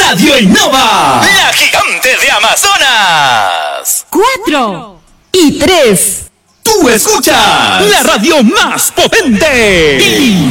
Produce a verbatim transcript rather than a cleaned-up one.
Radio Innova, la gigante de Amazonas. Cuatro y tres. Tú escuchas la radio más potente.